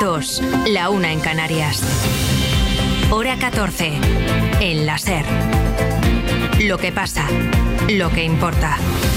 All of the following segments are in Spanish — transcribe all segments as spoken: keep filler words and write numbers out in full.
dos, la una en Canarias. Hora catorce, en la SER. Lo que pasa, lo que importa.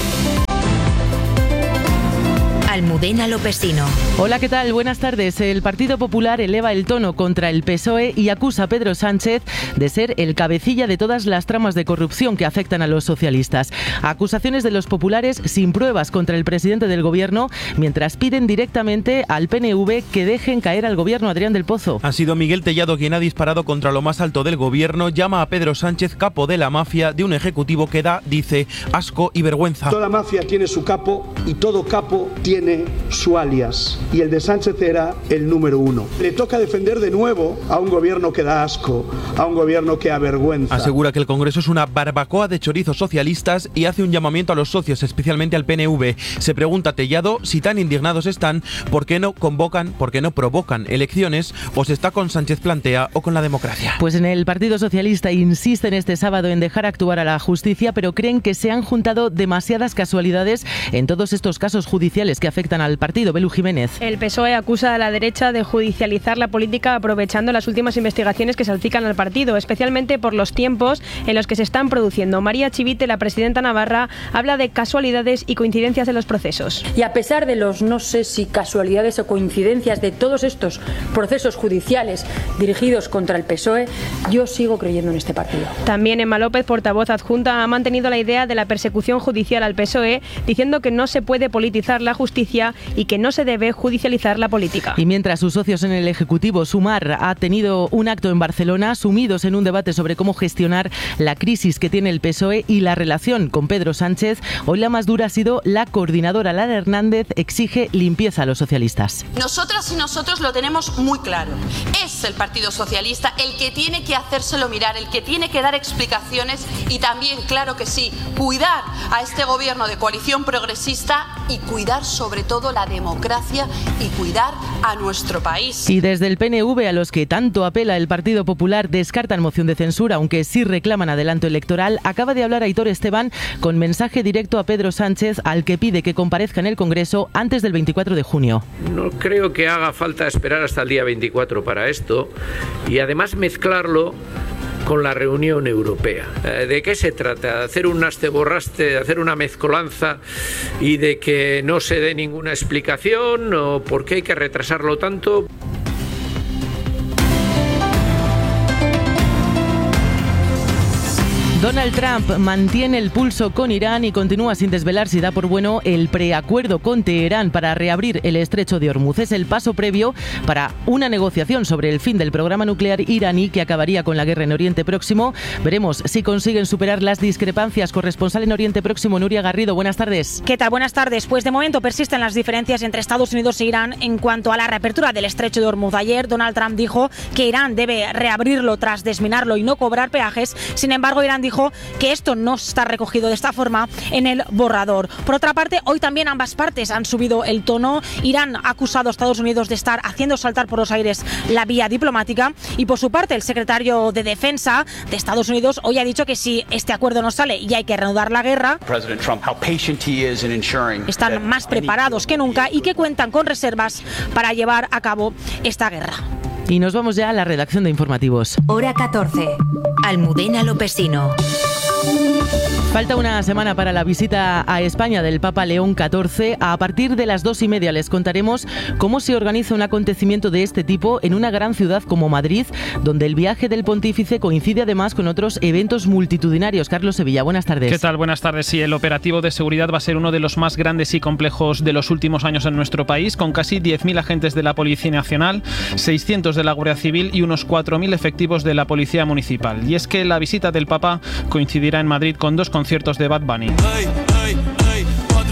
Almudena Lopesino. Hola, ¿qué tal? Buenas tardes. El Partido Popular eleva el tono contra el P S O E y acusa a Pedro Sánchez de ser el cabecilla de todas las tramas de corrupción que afectan a los socialistas. Acusaciones de los populares sin pruebas contra el presidente del gobierno, mientras piden directamente al P N V que dejen caer al gobierno. Adrián del Pozo. Ha sido Miguel Tellado quien ha disparado contra lo más alto del gobierno, llama a Pedro Sánchez capo de la mafia de un ejecutivo que da, dice, asco y vergüenza. Toda mafia tiene su capo y todo capo tiene su alias, y el de Sánchez era el número uno. Le toca defender de nuevo a un gobierno que da asco, a un gobierno que avergüenza. Asegura que el Congreso es una barbacoa de chorizos socialistas y hace un llamamiento a los socios, especialmente al P N V. Se pregunta Tellado si tan indignados están, ¿por qué no convocan, por qué no provocan elecciones? O se está con Sánchez plantea o con la democracia. Pues en el Partido Socialista insisten este sábado en dejar actuar a la justicia, pero creen que se han juntado demasiadas casualidades en todos estos casos judiciales que afectan al partido. Belu Jiménez. El P S O E acusa a la derecha de judicializar la política aprovechando las últimas investigaciones que salpican al partido, especialmente por los tiempos en los que se están produciendo. María Chivite, la presidenta navarra, habla de casualidades y coincidencias de los procesos. Y a pesar de los, no sé si casualidades o coincidencias de todos estos procesos judiciales dirigidos contra el P S O E, yo sigo creyendo en este partido. También Emma López, portavoz adjunta, ha mantenido la idea de la persecución judicial al P S O E, diciendo que no se puede politizar la justicia y que no se debe judicializar la política. Y mientras sus socios en el Ejecutivo, Sumar, ha tenido un acto en Barcelona, sumidos en un debate sobre cómo gestionar la crisis que tiene el P S O E y la relación con Pedro Sánchez, hoy la más dura ha sido la coordinadora Lara Hernández, exige limpieza a los socialistas. Nosotras y nosotros lo tenemos muy claro. Es el Partido Socialista el que tiene que hacérselo mirar, el que tiene que dar explicaciones y también, claro que sí, cuidar a este gobierno de coalición progresista y cuidar sobre todo la democracia y cuidar a nuestro país. Y desde el P N V, a los que tanto apela el Partido Popular, descartan moción de censura, aunque sí reclaman adelanto electoral. Acaba de hablar Aitor Esteban con mensaje directo a Pedro Sánchez, al que pide que comparezca en el Congreso antes del veinticuatro de junio. No creo que haga falta esperar hasta el día veinticuatro para esto y además mezclarlo con la reunión europea. ¿De qué se trata? ¿De hacer un asteborraste, de hacer una mezcolanza y de que no se dé ninguna explicación o por qué hay que retrasarlo tanto? Donald Trump mantiene el pulso con Irán y continúa sin desvelar si da por bueno el preacuerdo con Teherán para reabrir el estrecho de Hormuz. Es el paso previo para una negociación sobre el fin del programa nuclear iraní que acabaría con la guerra en Oriente Próximo. Veremos si consiguen superar las discrepancias. Corresponsal en Oriente Próximo, Nuria Garrido, buenas tardes. ¿Qué tal? Buenas tardes. Pues de momento persisten las diferencias entre Estados Unidos e Irán en cuanto a la reapertura del estrecho de Hormuz. Ayer Donald Trump dijo que Irán debe reabrirlo tras desminarlo y no cobrar peajes. Sin embargo, Irán dijo que esto no está recogido de esta forma en el borrador. Por otra parte, hoy también ambas partes han subido el tono. Irán ha acusado a Estados Unidos de estar haciendo saltar por los aires la vía diplomática y por su parte el secretario de Defensa de Estados Unidos hoy ha dicho que si este acuerdo no sale y hay que reanudar la guerra, están más preparados que nunca y que cuentan con reservas para llevar a cabo esta guerra. Y nos vamos ya a la redacción de informativos. Hora catorce. Almudena Lopesino. Falta una semana para la visita a España del Papa León catorce. A partir de las dos y media les contaremos cómo se organiza un acontecimiento de este tipo en una gran ciudad como Madrid, donde el viaje del pontífice coincide además con otros eventos multitudinarios. Carlos Sevilla, buenas tardes. ¿Qué tal? Buenas tardes. Sí, el operativo de seguridad va a ser uno de los más grandes y complejos de los últimos años en nuestro país, con casi diez mil agentes de la Policía Nacional, seiscientos de la Guardia Civil y unos cuatro mil efectivos de la Policía Municipal. Y es que la visita del Papa coincidirá en Madrid con dos conciertos de Bad Bunny. Hey, hey, hey,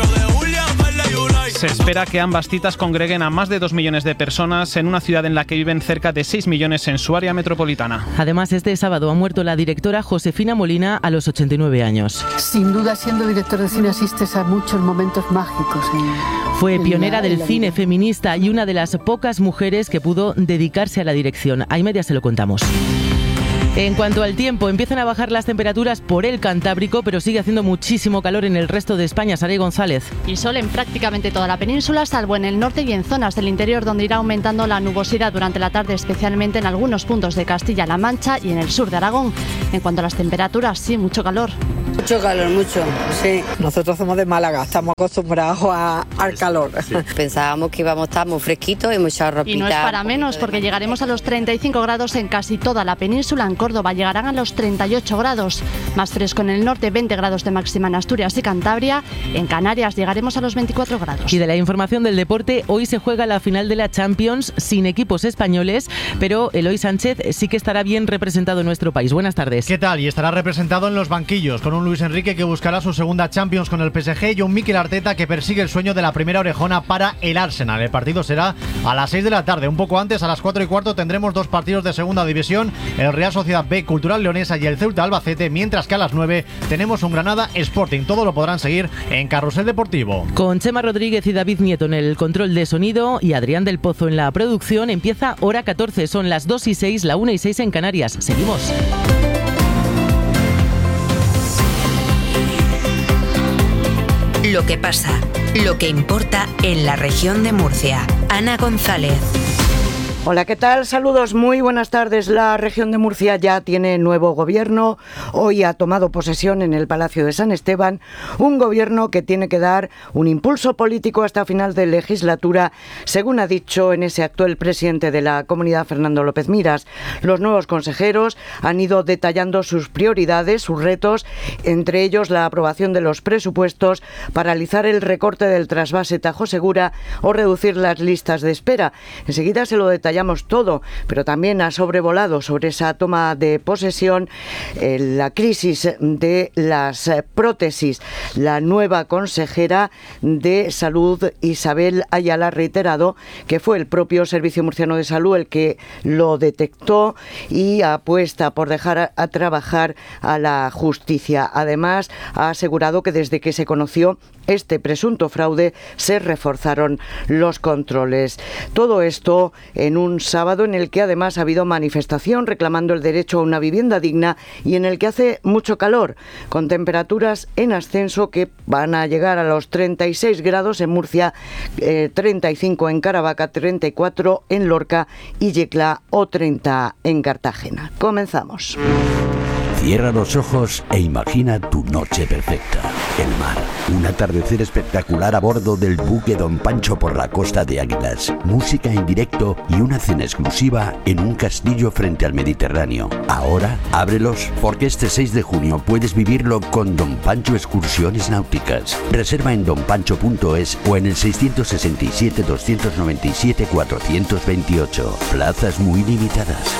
Se espera que ambas citas congreguen a más de dos millones de personas en una ciudad en la que viven cerca de seis millones en su área metropolitana. Además, este sábado ha muerto la directora Josefina Molina a los ochenta y nueve años. Sin duda, siendo director de cine asistes a muchos momentos mágicos. En, Fue pionera del cine feminista y una de las pocas mujeres que pudo dedicarse a la dirección. A y media se lo contamos. En cuanto al tiempo, empiezan a bajar las temperaturas por el Cantábrico, pero sigue haciendo muchísimo calor en el resto de España. Saray González. Y sol en prácticamente toda la península, salvo en el norte y en zonas del interior, donde irá aumentando la nubosidad durante la tarde, especialmente en algunos puntos de Castilla-La Mancha y en el sur de Aragón. En cuanto a las temperaturas, sí, mucho calor. Mucho calor, mucho, sí. Nosotros somos de Málaga, estamos acostumbrados a, al calor. Sí. Pensábamos que íbamos a estar muy fresquitos y mucha ropita. Y no es para menos, porque llegaremos a los treinta y cinco grados en casi toda la península. En Córdoba llegarán a los treinta y ocho grados. Más fresco en el norte, veinte grados de máxima en Asturias y Cantabria. En Canarias llegaremos a los veinticuatro grados. Y de la información del deporte, hoy se juega la final de la Champions sin equipos españoles, pero Eloy Sánchez sí que estará bien representado en nuestro país. Buenas tardes. ¿Qué tal? Y estará representado en los banquillos, con un Luis Enrique que buscará su segunda Champions con el P S G y un Mikel Arteta que persigue el sueño de la primera orejona para el Arsenal. El partido será a las seis de la tarde. Un poco antes, a las cuatro y cuarto, tendremos dos partidos de segunda división, el Real Sociedad B Cultural Leonesa y el Ceuta Albacete, mientras que a las nueve tenemos un Granada Sporting. Todo lo podrán seguir en Carrusel Deportivo. Con Chema Rodríguez y David Nieto en el control de sonido y Adrián del Pozo en la producción, empieza Hora catorce. Son las dos y seis, la una y seis en Canarias. Seguimos. Lo que pasa, lo que importa en la región de Murcia. Ana González. Hola, ¿qué tal? Saludos, muy buenas tardes. La región de Murcia ya tiene nuevo gobierno. Hoy ha tomado posesión en el Palacio de San Esteban un gobierno que tiene que dar un impulso político hasta final de legislatura, según ha dicho en ese acto el presidente de la comunidad, Fernando López Miras. Los nuevos consejeros han ido detallando sus prioridades, sus retos, entre ellos la aprobación de los presupuestos, paralizar el recorte del trasvase Tajo Segura o reducir las listas de espera. Enseguida se lo detallamos todo, pero también ha sobrevolado sobre esa toma de posesión eh, la crisis de las eh, prótesis. La nueva consejera de Salud, Isabel Ayala, ha reiterado que fue el propio Servicio Murciano de Salud el que lo detectó y apuesta por dejar a, a trabajar a la justicia. Además, ha asegurado que desde que se conoció este presunto fraude se reforzaron los controles. Todo esto en un sábado en el que además ha habido manifestación reclamando el derecho a una vivienda digna y en el que hace mucho calor, con temperaturas en ascenso que van a llegar a los treinta y seis grados en Murcia, eh, treinta y cinco en Caravaca, treinta y cuatro en Lorca y Yecla o treinta en Cartagena. Comenzamos. Cierra los ojos e imagina tu noche perfecta. El mar, un atardecer espectacular a bordo del buque Don Pancho por la costa de Águilas, música en directo y una cena exclusiva en un castillo frente al Mediterráneo. Ahora, ábrelos porque este seis de junio puedes vivirlo con Don Pancho Excursiones Náuticas. Reserva en don pancho punto es o en el seiscientos sesenta y siete, doscientos noventa y siete, cuatrocientos veintiocho. Plazas muy limitadas.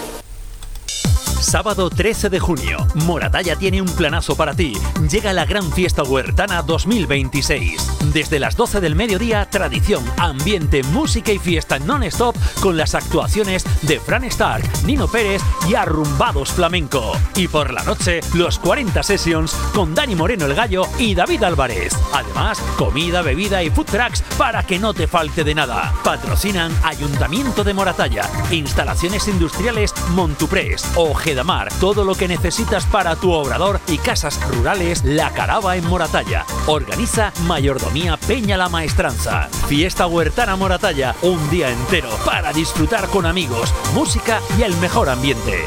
Sábado trece de junio, Moratalla tiene un planazo para ti. Llega la Gran Fiesta Huertana dos mil veintiséis. Desde las doce del mediodía, tradición, ambiente, música y fiesta non-stop con las actuaciones de Fran Stark, Nino Pérez y Arrumbados Flamenco. Y por la noche, los cuarenta Sessions con Dani Moreno el Gallo y David Álvarez. Además, comida, bebida y food trucks para que no te falte de nada. Patrocinan Ayuntamiento de Moratalla, Instalaciones Industriales Montuprés, Ojedamar, todo lo que necesitas para tu obrador y casas rurales La Carava en Moratalla. Organiza Mayordomía Peña la Maestranza. Fiesta Huertana Moratalla, un día entero para disfrutar con amigos, música y el mejor ambiente.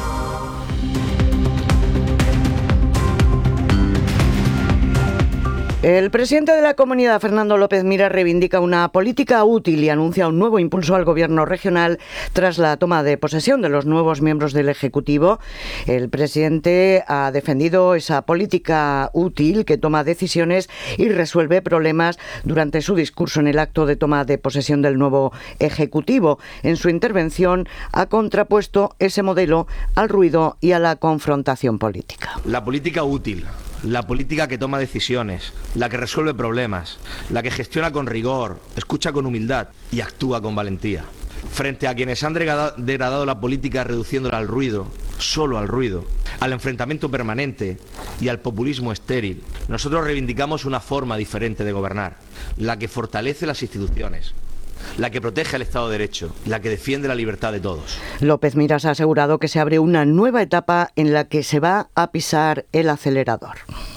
El presidente de la comunidad, Fernando López Miras, reivindica una política útil y anuncia un nuevo impulso al gobierno regional tras la toma de posesión de los nuevos miembros del Ejecutivo. El presidente ha defendido esa política útil que toma decisiones y resuelve problemas durante su discurso en el acto de toma de posesión del nuevo Ejecutivo. En su intervención ha contrapuesto ese modelo al ruido y a la confrontación política. La política útil. La política que toma decisiones, la que resuelve problemas, la que gestiona con rigor, escucha con humildad y actúa con valentía. Frente a quienes han degradado la política reduciéndola al ruido, solo al ruido, al enfrentamiento permanente y al populismo estéril, nosotros reivindicamos una forma diferente de gobernar, la que fortalece las instituciones, la que protege el Estado de Derecho, la que defiende la libertad de todos. López Miras ha asegurado que se abre una nueva etapa en la que se va a pisar el acelerador.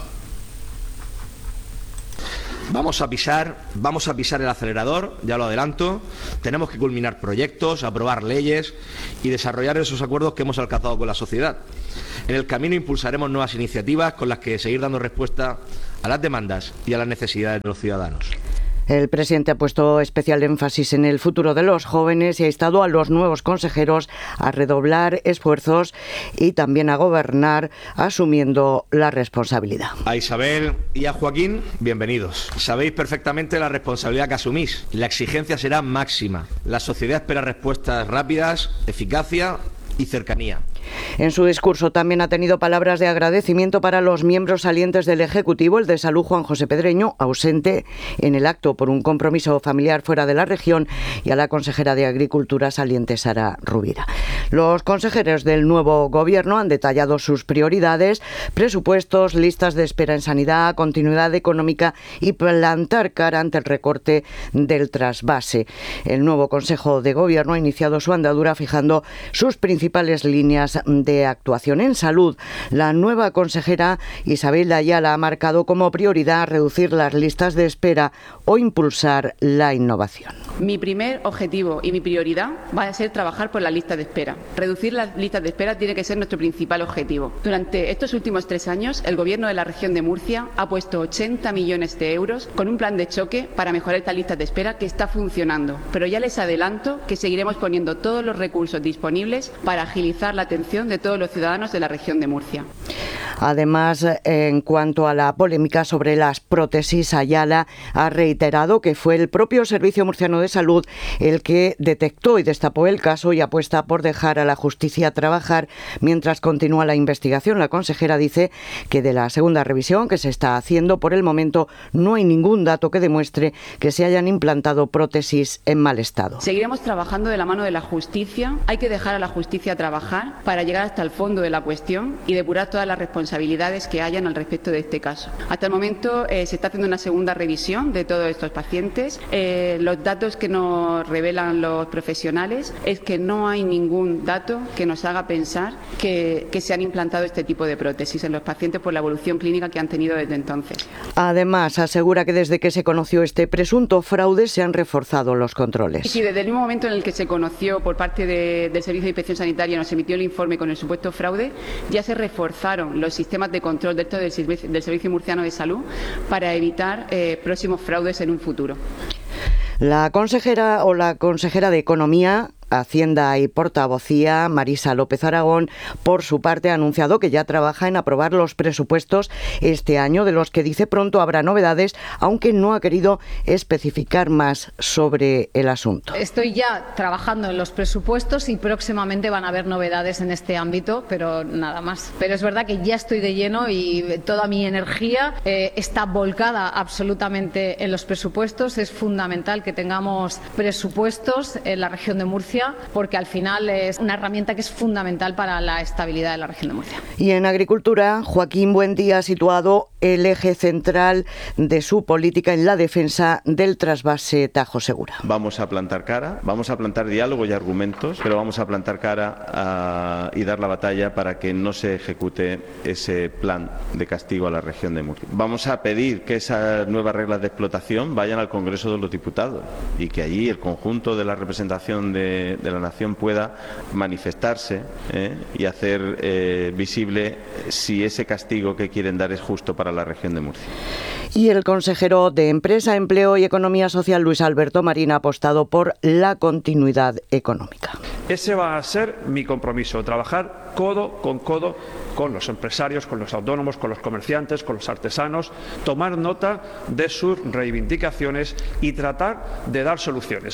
Vamos a pisar, vamos a pisar el acelerador, ya lo adelanto. Tenemos que culminar proyectos, aprobar leyes y desarrollar esos acuerdos que hemos alcanzado con la sociedad. En el camino impulsaremos nuevas iniciativas con las que seguir dando respuesta a las demandas y a las necesidades de los ciudadanos. El presidente ha puesto especial énfasis en el futuro de los jóvenes y ha instado a los nuevos consejeros a redoblar esfuerzos y también a gobernar asumiendo la responsabilidad. A Isabel y a Joaquín, bienvenidos. Sabéis perfectamente la responsabilidad que asumís. La exigencia será máxima. La sociedad espera respuestas rápidas, eficacia y cercanía. En su discurso también ha tenido palabras de agradecimiento para los miembros salientes del Ejecutivo, el de Salud Juan José Pedreño, ausente en el acto por un compromiso familiar fuera de la región, y a la consejera de Agricultura saliente Sara Rubira. Los consejeros del nuevo Gobierno han detallado sus prioridades: presupuestos, listas de espera en sanidad, continuidad económica y plantar cara ante el recorte del trasvase. El nuevo Consejo de Gobierno ha iniciado su andadura fijando sus principales líneas de actuación. En salud, la nueva consejera Isabel Ayala ha marcado como prioridad reducir las listas de espera o impulsar la innovación. Mi primer objetivo y mi prioridad va a ser trabajar por la lista de espera. Reducir las listas de espera tiene que ser nuestro principal objetivo. Durante estos últimos tres años, el Gobierno de la región de Murcia ha puesto ochenta millones de euros con un plan de choque para mejorar estas listas de espera que está funcionando. Pero ya les adelanto que seguiremos poniendo todos los recursos disponibles para agilizar la atención de todos los ciudadanos de la región de Murcia. Además, en cuanto a la polémica sobre las prótesis, Ayala ha reiterado que fue el propio Servicio Murciano de Salud el que detectó y destapó el caso y apuesta por dejar a la justicia trabajar mientras continúa la investigación. La consejera dice que de la segunda revisión que se está haciendo, por el momento no hay ningún dato que demuestre que se hayan implantado prótesis en mal estado. Seguiremos trabajando de la mano de la justicia. Hay que dejar a la justicia trabajar para llegar hasta el fondo de la cuestión y depurar todas las responsabilidades que hayan al respecto de este caso. Hasta el momento eh, se está haciendo una segunda revisión de todos estos pacientes. Eh, los datos que nos revelan los profesionales es que no hay ningún dato que nos haga pensar que, que se han implantado este tipo de prótesis en los pacientes por la evolución clínica que han tenido desde entonces. Además, asegura que desde que se conoció este presunto fraude se han reforzado los controles. Sí, desde el mismo momento en el que se conoció por parte de, del Servicio de Inspección Sanitaria, nos emitió el informe con el supuesto fraude, ya se reforzaron los sistemas de control dentro del Servicio, del Servicio Murciano de Salud para evitar eh, próximos fraudes en un futuro. La consejera o la consejera de Economía, Hacienda y Portavocía, Marisa López Aragón, por su parte ha anunciado que ya trabaja en aprobar los presupuestos este año, de los que dice pronto habrá novedades, aunque no ha querido especificar más sobre el asunto. Estoy ya trabajando en los presupuestos y próximamente van a haber novedades en este ámbito, pero nada más. Pero es verdad que ya estoy de lleno y toda mi energía eh, está volcada absolutamente en los presupuestos. Es fundamental que tengamos presupuestos en la región de Murcia, porque al final es una herramienta que es fundamental para la estabilidad de la región de Murcia. Y en Agricultura, Joaquín Buendía ha situado el eje central de su política en la defensa del trasvase Tajo Segura. Vamos a plantar cara, vamos a plantar diálogo y argumentos, pero vamos a plantar cara a, y dar la batalla para que no se ejecute ese plan de castigo a la región de Murcia. Vamos a pedir que esas nuevas reglas de explotación vayan al Congreso de los Diputados y que allí el conjunto de la representación de de la nación pueda manifestarse eh, y hacer eh, visible si ese castigo que quieren dar es justo para la región de Murcia. Y el consejero de Empresa, Empleo y Economía Social, Luis Alberto Marín, ha apostado por la continuidad económica. Ese va a ser mi compromiso, trabajar codo con codo con los empresarios, con los autónomos, con los comerciantes, con los artesanos, tomar nota de sus reivindicaciones y tratar de dar soluciones.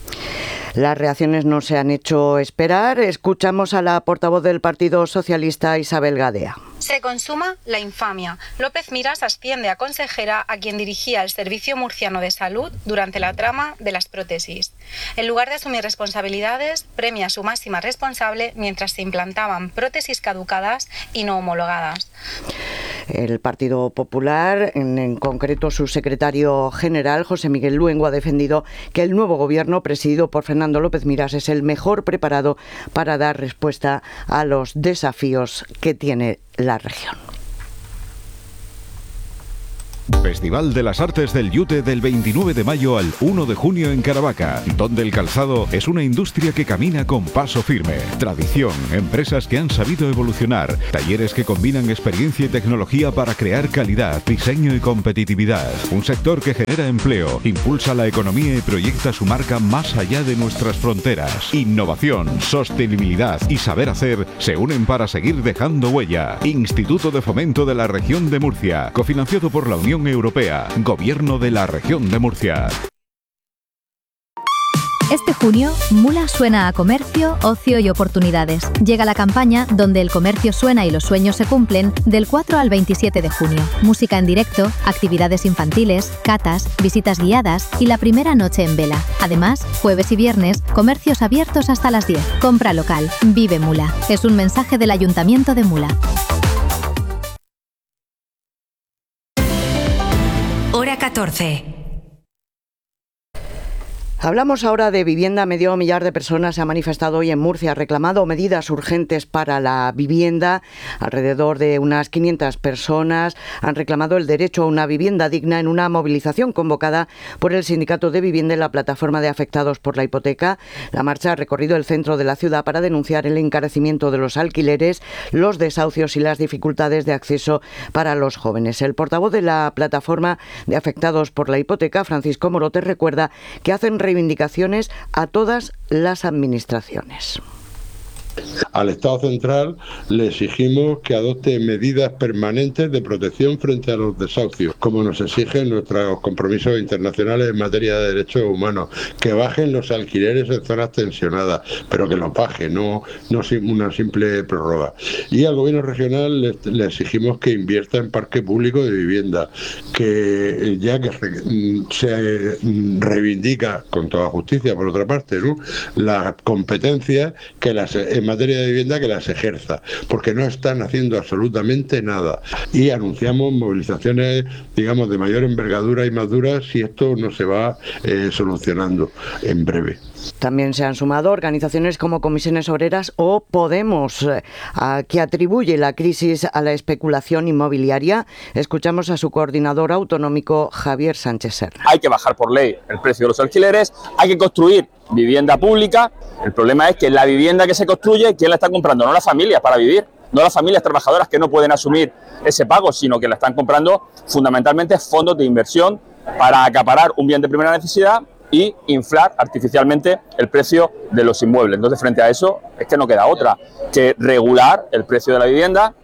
Las reacciones no se han hecho esperar. Escuchamos a la portavoz del Partido Socialista, Isabel Gadea. Se consuma la infamia. López Miras asciende a consejera a quien dirigía el Servicio Murciano de Salud durante la trama de las prótesis. En lugar de asumir responsabilidades, premia a su máxima responsable mientras se implantaban prótesis caducadas y no homologadas. El Partido Popular, en, en concreto su secretario general, José Miguel Luengo, ha defendido que el nuevo gobierno presidido por Fernando López Miras es el mejor preparado para dar respuesta a los desafíos que tiene la región. Festival de las Artes del Yute del veintinueve de mayo al uno de junio en Caravaca, donde el calzado es una industria que camina con paso firme. Tradición, empresas que han sabido evolucionar, talleres que combinan experiencia y tecnología para crear calidad, diseño y competitividad. Un sector que genera empleo, impulsa la economía y proyecta su marca más allá de nuestras fronteras. Innovación, sostenibilidad y saber hacer se unen para seguir dejando huella. Instituto de Fomento de la Región de Murcia, cofinanciado por la Unión Europea, Gobierno de la Región de Murcia. Este junio, Mula suena a comercio, ocio y oportunidades. Llega la campaña donde el comercio suena y los sueños se cumplen del cuatro al veintisiete de junio. Música en directo, actividades infantiles, catas, visitas guiadas y la primera noche en vela. Además, jueves y viernes, comercios abiertos hasta las diez. Compra local. Vive Mula. Es un mensaje del Ayuntamiento de Mula. Hora catorce. Hablamos ahora de vivienda. Medio millar de personas se ha manifestado hoy en Murcia, ha reclamado medidas urgentes para la vivienda. Alrededor de unas quinientas personas han reclamado el derecho a una vivienda digna en una movilización convocada por el Sindicato de Vivienda y la Plataforma de Afectados por la Hipoteca. La marcha ha recorrido el centro de la ciudad para denunciar el encarecimiento de los alquileres, los desahucios y las dificultades de acceso para los jóvenes. El portavoz de la Plataforma de Afectados por la Hipoteca, Francisco Morote, recuerda que hacen reivindicaciones a todas las administraciones. Al Estado central le exigimos que adopte medidas permanentes de protección frente a los desahucios, como nos exigen nuestros compromisos internacionales en materia de derechos humanos, que bajen los alquileres en zonas tensionadas, pero que los bajen, no, no una simple prórroga. Y al gobierno regional le, le exigimos que invierta en parque público de vivienda, que ya que se reivindica con toda justicia, por otra parte, ¿no?, las competencias que las en materia de vivienda que las ejerza, porque no están haciendo absolutamente nada. Y anunciamos movilizaciones, digamos, de mayor envergadura y más duras si esto no se va eh, solucionando en breve. También se han sumado organizaciones como Comisiones Obreras o Podemos, eh, a, que atribuye la crisis a la especulación inmobiliaria. Escuchamos a su coordinador autonómico, Javier Sánchez Serra. Hay que bajar por ley el precio de los alquileres, hay que construir vivienda pública. El problema es que la vivienda que se construye, ¿quién la está comprando? No las familias para vivir, no las familias trabajadoras que no pueden asumir ese pago, sino que la están comprando fundamentalmente fondos de inversión para acaparar un bien de primera necesidad y inflar artificialmente el precio de los inmuebles. Entonces, frente a eso, es que no queda otra que regular el precio de la vivienda.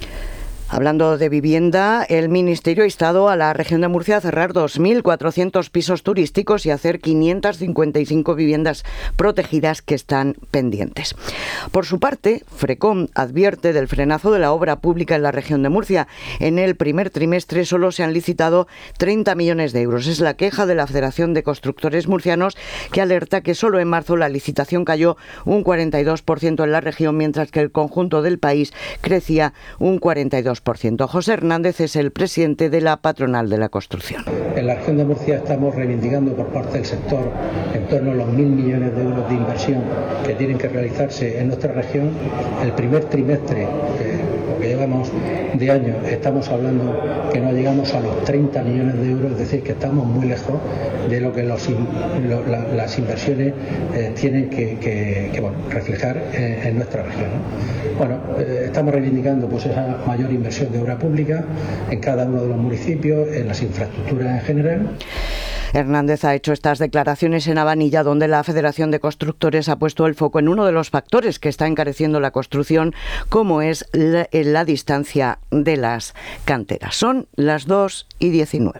Hablando de vivienda, el Ministerio ha instado a la región de Murcia a cerrar dos mil cuatrocientos pisos turísticos y hacer quinientas cincuenta y cinco viviendas protegidas que están pendientes. Por su parte, Frecom advierte del frenazo de la obra pública en la región de Murcia. En el primer trimestre solo se han licitado treinta millones de euros. Es la queja de la Federación de Constructores Murcianos, que alerta que solo en marzo la licitación cayó un cuarenta y dos por ciento en la región, mientras que el conjunto del país crecía un cuarenta y dos por ciento. José Hernández es el presidente de la patronal de la construcción. En la región de Murcia estamos reivindicando por parte del sector en torno a los mil millones de euros de inversión que tienen que realizarse en nuestra región. El primer trimestre, eh, lo que llevamos de año, estamos hablando que no llegamos a los treinta millones de euros, es decir, que estamos muy lejos de lo que los, lo, la, las inversiones eh, tienen que, que, que bueno, reflejar eh, en nuestra región, ¿no? Bueno, eh, estamos reivindicando pues esa mayor inversión de obra pública en cada uno de los municipios, en las infraestructuras en general. Hernández ha hecho estas declaraciones en Abanilla, donde la Federación de Constructores ha puesto el foco en uno de los factores que está encareciendo la construcción, como es la, la distancia de las canteras. Son las dos y diecinueve.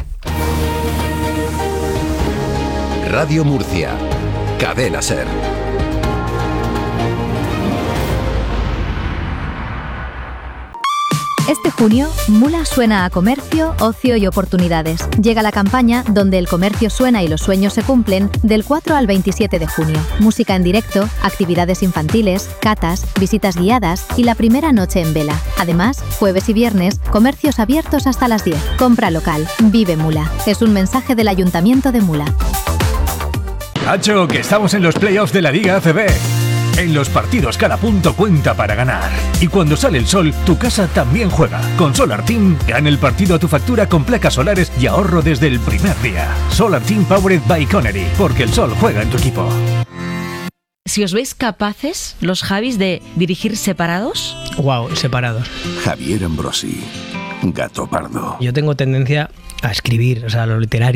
Radio Murcia, Cadena SER. Este junio, Mula suena a comercio, ocio y oportunidades. Llega la campaña donde el comercio suena y los sueños se cumplen del cuatro al veintisiete de junio. Música en directo, actividades infantiles, catas, visitas guiadas y la primera noche en vela. Además, jueves y viernes, comercios abiertos hasta las diez. Compra local. Vive Mula. Es un mensaje del Ayuntamiento de Mula. Hacho, que estamos en los playoffs de la Liga A C B. En los partidos cada punto cuenta para ganar. Y cuando sale el sol, tu casa también juega. Con Solar Team, gana el partido a tu factura con placas solares y ahorro desde el primer día. Solar Team Powered by Connery, porque el sol juega en tu equipo. Si os veis capaces, los Javis, de dirigir separados. Wow, separados. Javier Ambrosi, Gato Pardo. Yo tengo tendencia a escribir, o sea, lo literario.